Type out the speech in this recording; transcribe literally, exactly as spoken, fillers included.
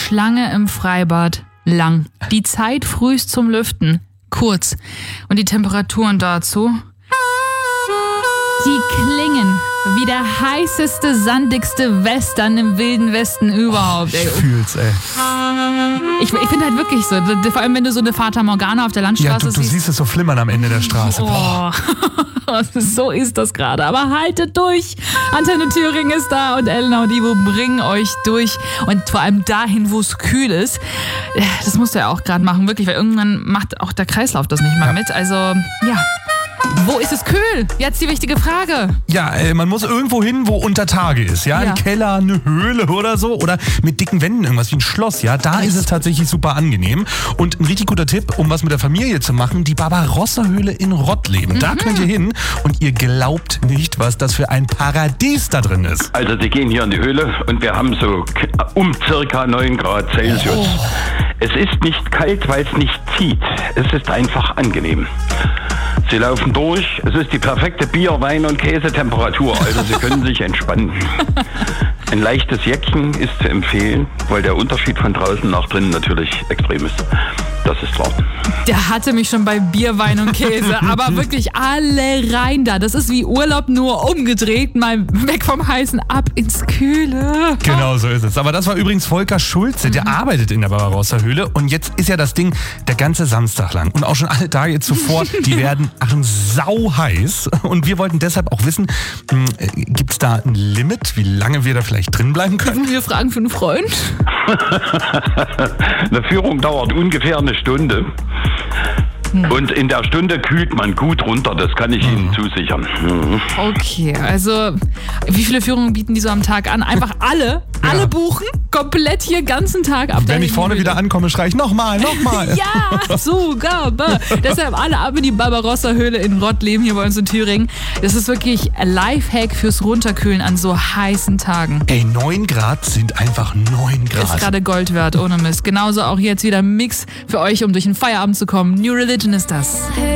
Schlange im Freibad lang. Die Zeit frühst zum Lüften kurz. Und die Temperaturen dazu? Die klingen wie der heißeste, sandigste Western im Wilden Westen überhaupt. Ich fühl's, ey. Ich, ich finde halt wirklich so, vor allem wenn du so eine Fata Morgana auf der Landstraße Ja, du, du siehst. siehst es so flimmern am Ende der Straße. Oh. So ist das gerade. Aber haltet durch. Antenne Thüringen ist da und Elena und Ivo bringen euch durch. Und vor allem dahin, wo es kühl ist. Das musst du ja auch gerade machen, wirklich, weil irgendwann macht auch der Kreislauf das nicht mal ja. mit. Also, ja. Wo ist es kühl? Jetzt die wichtige Frage. Ja, äh, man muss irgendwo hin, wo unter Tage ist. Ja, Ja. ein Keller, eine Höhle oder so. Oder mit dicken Wänden, irgendwas wie ein Schloss. Ja, da ist es tatsächlich super angenehm. Und ein richtig guter Tipp, um was mit der Familie zu machen, die Barbarossa-Höhle in Rottleben. Mhm. Da könnt ihr hin und ihr glaubt nicht, was das für ein Paradies da drin ist. Also Sie gehen hier in die Höhle und wir haben so um circa neun Grad Celsius. Oh. Es ist nicht kalt, weil es nicht zieht. Es ist einfach angenehm. Sie laufen durch. Es ist die perfekte Bier-, Wein- und Käsetemperatur. Also Sie können sich entspannen. Ein leichtes Jäckchen ist zu empfehlen, weil der Unterschied von draußen nach drinnen natürlich extrem ist. Das ist klar. Der hatte mich schon bei Bier, Wein und Käse. Aber wirklich alle rein da. Das ist wie Urlaub nur umgedreht. Mal weg vom Heißen, ab ins Kühle. Genau so ist es. Aber das war übrigens Volker Schulze, der mhm. arbeitet in der Barbarossa-Höhle. Und jetzt ist ja das Ding der ganze Samstag lang. Und auch schon alle Tage zuvor, die werden sau heiß. Und wir wollten deshalb auch wissen, gibt es da ein Limit, wie lange wir da vielleicht drin bleiben können? Wir fragen für einen Freund. Eine Führung dauert ungefähr eine Stunde. Und in der Stunde kühlt man gut runter, das kann ich Ihnen zusichern. Mhm. Okay, also wie viele Führungen bieten die so am Tag an? Einfach alle, Ja. alle buchen, komplett hier ganzen Tag ab. Wenn ich vorne wieder ankomme, schreie ich nochmal, nochmal. Ja, sogar. Deshalb alle ab in die Barbarossa-Höhle in Rottleben hier bei uns in Thüringen. Das ist wirklich ein Lifehack fürs Runterkühlen an so heißen Tagen. Ey, neun Grad sind einfach neun Grad. Ist gerade Gold wert, ohne Mist. Genauso auch jetzt wieder ein Mix für euch, um durch den Feierabend zu kommen. New Religion ist das.